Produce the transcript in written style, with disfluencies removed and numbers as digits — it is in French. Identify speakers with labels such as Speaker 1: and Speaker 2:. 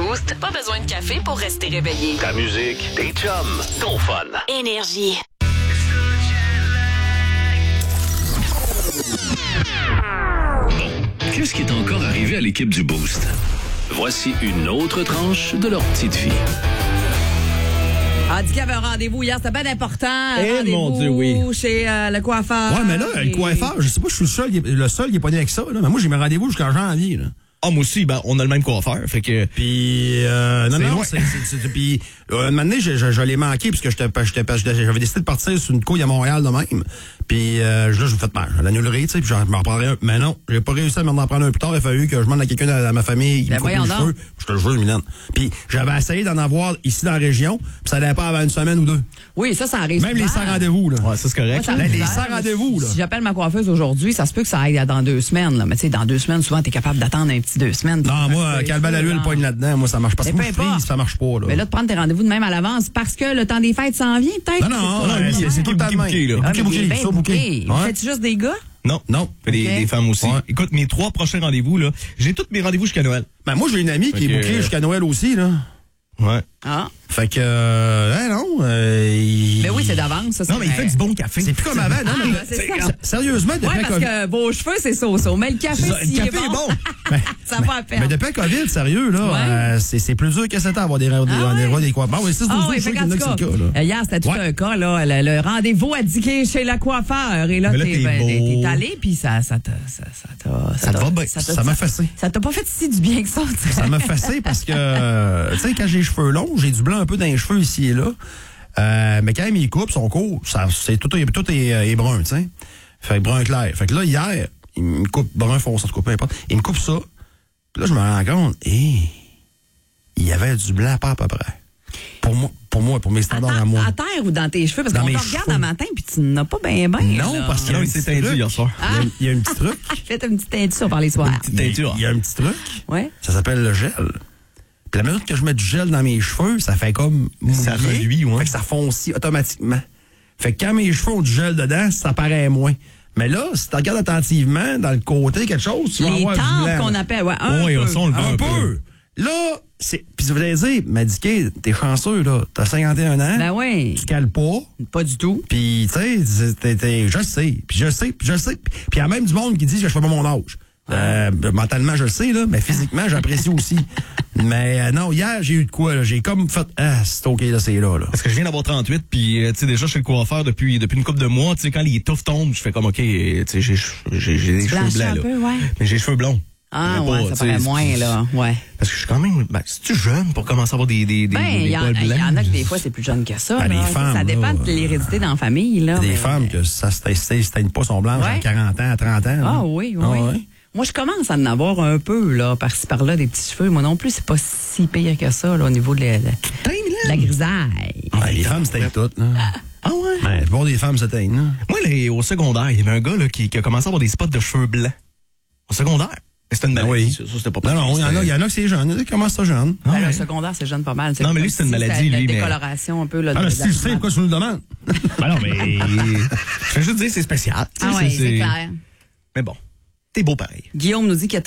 Speaker 1: Boost, pas besoin de café pour rester réveillé.
Speaker 2: Ta musique, tes chums, ton fun.
Speaker 1: Énergie.
Speaker 2: Qu'est-ce qui est encore arrivé à l'équipe du Boost? Voici une autre tranche de leur petite vie.
Speaker 3: Ah, dit qu'il y avait un rendez-vous hier, c'était bien important.
Speaker 4: Eh, mon Dieu, oui.
Speaker 3: Chez le coiffeur.
Speaker 4: Ouais, mais là, le coiffeur, je sais pas, je suis le seul qui est pas né avec ça, là. Mais moi, j'ai mes rendez-vous jusqu'en janvier, là.
Speaker 5: Ah, moi aussi, ben, on a le même coiffeur, fait que...
Speaker 4: Puis, non, puis, un moment donné, je l'ai manqué, parce que j'avais décidé de partir sur une couille à Montréal de même. Puis, là, je me fait mal. Je l'annulerai, tu sais, puis je m'en reprendrai un. Mais non, j'ai pas réussi à m'en prendre un plus tard. Il a fallu que je demande à quelqu'un de ma famille qui me coupe les cheveux. Je te le jure, Mylène. Puis, j'avais essayé d'en avoir ici dans la région, puis ça n'allait pas avant une semaine ou deux.
Speaker 3: Oui, ça arrive.
Speaker 4: Même les 100 rendez-vous, là.
Speaker 5: Ouais, ça, c'est correct.
Speaker 3: Ouais,
Speaker 4: les 100 rendez-vous, là.
Speaker 3: Si j'appelle ma coiffeuse aujourd'hui, ça se peut que ça aille dans 2 semaines, là. Mais tu sais, dans 2 semaines, souvent, t'es capable d'attendre un petit 2 semaines.
Speaker 4: Non, moi, calbal à l'huile, poigne là-dedans. Moi, ça marche pas. Parce que moi, je frise, ça marche pas, là.
Speaker 3: Mais là, de prendre tes rendez-vous de même à l'avance, parce que le temps des fêtes s'en vient, peut-être.
Speaker 4: Non, c'est tout le temps
Speaker 5: bouqué, là.
Speaker 4: Bouqué.
Speaker 3: Fais-tu juste des gars?
Speaker 5: Non. Des femmes aussi.
Speaker 4: Ouais.
Speaker 5: Écoute, mes 3 prochains rendez-vous, là, j'ai tous mes rendez-vous jusqu'à Noël.
Speaker 4: Ben, moi, j'ai une amie qui est bouclée jusqu'à Noël aussi, là.
Speaker 5: Ouais.
Speaker 3: Ah.
Speaker 4: Fait que, non,
Speaker 3: Ben oui, c'est d'avance, ça.
Speaker 5: Non, mais il fait du bon café.
Speaker 4: C'est plus comme avant, non?
Speaker 3: Ah, c'est ça.
Speaker 4: Sérieusement, depuis
Speaker 3: Ouais, parce que vos cheveux, c'est so-so. Mais le café,
Speaker 5: Le café est bon.
Speaker 3: Ça va à peine.
Speaker 4: Mais depuis la COVID, sérieux, là, c'est plus dur que 7 ans avoir des quoi. Bon, oui, c'est
Speaker 3: fait qu'en tout cas, hier, c'était tout un cas, là. Le rendez-vous indiqué chez la coiffeur. Et là, t'es allé, puis ça
Speaker 5: va bien.
Speaker 4: Ça m'a fessé.
Speaker 3: Ça t'a pas fait si du bien que ça, tu sais.
Speaker 4: Ça m'a fessé parce que, tu sais, quand j'ai les cheveux longs, j'ai du blanc un peu dans les cheveux ici et là. Mais quand même, ils coupent, son court, tout est brun, tu sais. Fait que brun clair. Fait que là, hier, il me coupe brun foncé, en tout cas, peu importe. Il me coupe ça. Puis là, je me rends compte, il y avait du blanc pas à peu près. Pour mes standards à moi.
Speaker 3: À terre ou dans tes cheveux? Parce qu'on te regarde un matin puis tu n'as pas bien.
Speaker 4: Non,
Speaker 3: là.
Speaker 4: parce qu'il y a un petit truc.
Speaker 5: hier soir.
Speaker 4: Il y a un petit truc.
Speaker 3: Faites une petite teinture par les soirs.
Speaker 4: Il y a un petit truc.
Speaker 3: Ouais.
Speaker 4: Ça s'appelle le gel. Puis la minute que je mets du gel dans mes cheveux, ça fait comme
Speaker 5: ça reluit, ouais.
Speaker 4: Fait que ça foncit automatiquement. Fait que quand mes cheveux ont du gel dedans, ça paraît moins. Mais là, si tu regardes attentivement dans le côté quelque chose, tu vas avoir du blanc.
Speaker 3: Les tempes qu'on appelle,
Speaker 4: un peu. Là, puis vous allez dire, Madické, t'es chanceux, là. T'as 51 ans.
Speaker 3: Ben oui.
Speaker 4: Tu cales pas.
Speaker 3: Pas du tout.
Speaker 4: Puis, tu sais, je sais. Puis je sais. Puis il y a même du monde qui dit que je fais pas mon âge. Mentalement, je le sais, là, mais physiquement, j'apprécie aussi. Mais non, hier, j'ai eu de quoi, là. J'ai comme fait, c'est OK, là, c'est là.
Speaker 5: Parce que je viens d'avoir 38, puis, tu sais, déjà, chez le coiffeur depuis une couple de mois, tu sais, quand les touffes tombent, je fais comme, OK, tu sais, j'ai des cheveux blancs, là.
Speaker 3: Peu, ouais.
Speaker 5: Mais j'ai les cheveux blonds.
Speaker 3: Ah, ouais, ça paraît moins, là. Ouais.
Speaker 5: Parce que je suis quand même, c'est-tu jeune pour commencer à avoir des poils blancs?
Speaker 3: Il y en a que des fois, c'est plus jeune que ça.
Speaker 4: Ben, les femmes,
Speaker 3: ça dépend de l'hérédité dans la famille, là.
Speaker 4: Des femmes que ça se teigne pas son blanc à 40 ans, à 30 ans.
Speaker 3: Ah oui. Moi, je commence à en avoir un peu, là, par-ci, par-là, des petits cheveux. Moi non plus, c'est pas si pire que ça, là, au niveau de la grisaille.
Speaker 4: Les femmes se teignent toutes, là.
Speaker 3: Ah ouais?
Speaker 4: Ben, bon, des femmes se teignent, là.
Speaker 5: Moi, au secondaire, il y avait un gars, là, qui a commencé à avoir des spots de cheveux blancs. Au secondaire. C'était une maladie.
Speaker 4: Oui.
Speaker 5: Ça, c'était pas
Speaker 4: Non, il y en a que c'est jeune. Comment ça, jeune?
Speaker 3: Le secondaire, c'est jeune pas mal.
Speaker 5: Non, mais lui, c'est une maladie, lui.
Speaker 3: La décoloration un peu, là.
Speaker 4: Si tu sais pourquoi tu nous le demandes?
Speaker 5: Ben non, mais. Je veux juste dire, c'est spécial.
Speaker 3: Ah ouais, c'est clair.
Speaker 5: Mais bon, t'es beau pareil.
Speaker 3: Guillaume nous dit qu'il y a